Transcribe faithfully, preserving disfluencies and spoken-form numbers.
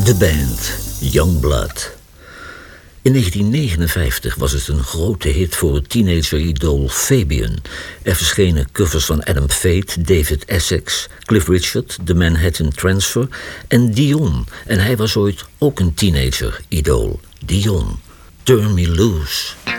De band Youngblood. In negentien negenenvijftig was het een grote hit voor het teenager-idool Fabian. Er verschenen covers van Adam Fate, David Essex, Cliff Richard, The Manhattan Transfer en Dion. En hij was ooit ook een teenager-idool. Dion. Turn Me Loose.